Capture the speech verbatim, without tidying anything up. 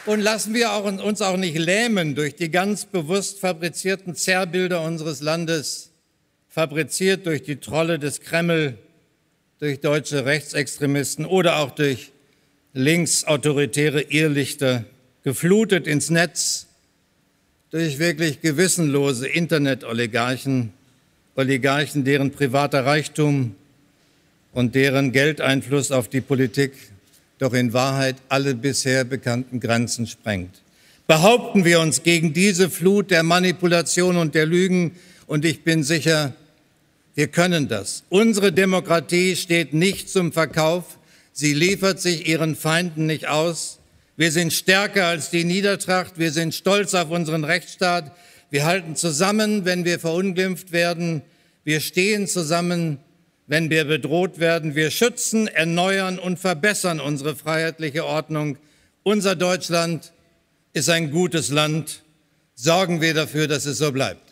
Und lassen wir auch, uns auch nicht lähmen durch die ganz bewusst fabrizierten Zerrbilder unseres Landes, fabriziert durch die Trolle des Kreml, durch deutsche Rechtsextremisten oder auch durch linksautoritäre Irrlichter, geflutet ins Netz, durch wirklich gewissenlose Internet-Oligarchen, Oligarchen, deren privater Reichtum und deren Geldeinfluss auf die Politik doch in Wahrheit alle bisher bekannten Grenzen sprengt. Behaupten wir uns gegen diese Flut der Manipulation und der Lügen, und ich bin sicher, wir können das. Unsere Demokratie steht nicht zum Verkauf, sie liefert sich ihren Feinden nicht aus. Wir sind stärker als die Niedertracht, wir sind stolz auf unseren Rechtsstaat, wir halten zusammen, wenn wir verunglimpft werden, wir stehen zusammen, wenn wir bedroht werden. Wir schützen, erneuern und verbessern unsere freiheitliche Ordnung. Unser Deutschland ist ein gutes Land. Sorgen wir dafür, dass es so bleibt.